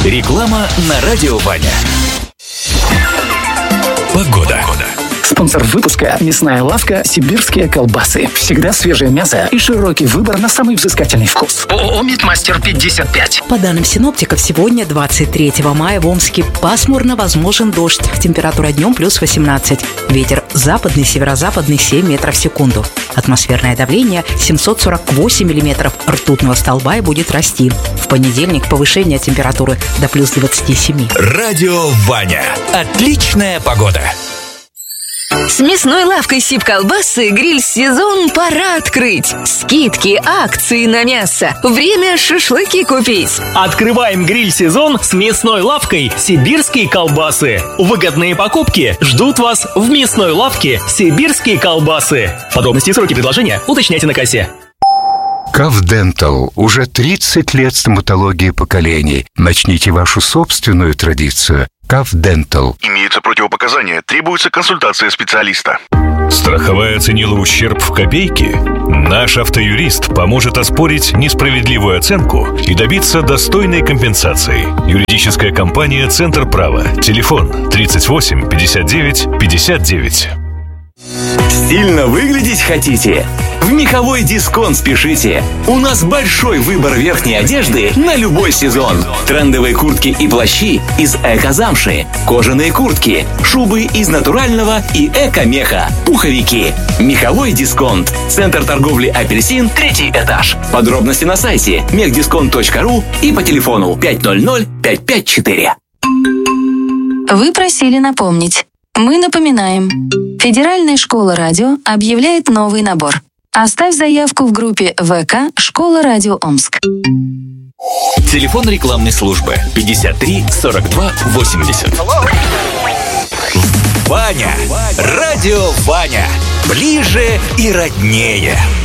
Реклама на радио Ваня. Погода. Спонсор выпуска – мясная лавка «Сибирские колбасы». Всегда свежее мясо и широкий выбор на самый взыскательный вкус. ООО «Мидмастер 55». По данным синоптиков, сегодня, 23 мая, в Омске пасмурно, возможен дождь. Температура днем плюс 18. Ветер западный, северо-западный 7 метров в секунду. Атмосферное давление 748 миллиметров ртутного столба и будет расти. В понедельник повышение температуры до плюс 27. Радио Ваня. Отличная погода. С мясной лавкой Сибколбасы гриль-сезон пора открыть. Скидки, акции на мясо. Время шашлыки купить. Открываем гриль-сезон с мясной лавкой «Сибирские колбасы». Выгодные покупки ждут вас в мясной лавке «Сибирские колбасы». Подробности и сроки предложения уточняйте на кассе. Кав Дентал. Уже 30 лет стоматологии поколений. Начните вашу собственную традицию. Кав Дентал. Имеются противопоказания. Требуется консультация специалиста. Страховая оценила ущерб в копейки? Наш автоюрист поможет оспорить несправедливую оценку и добиться достойной компенсации. Юридическая компания «Центр права». Телефон 38 59 59. Стильно выглядеть хотите? В Меховой Дисконт спешите. У нас большой выбор верхней одежды на любой сезон. Трендовые куртки и плащи из эко-замши, кожаные куртки, шубы из натурального и эко-меха, пуховики. Меховой Дисконт. Центр торговли «Апельсин», 3-й этаж. Подробности на сайте mechdiscount.ru и по телефону 500-554. Вы просили напомнить. Мы напоминаем. Федеральная школа радио объявляет новый набор. Оставь заявку в группе ВК «Школа радио Омск». Телефон рекламной службы 53 42 80. Ваня. Радио Ваня. Ближе и роднее.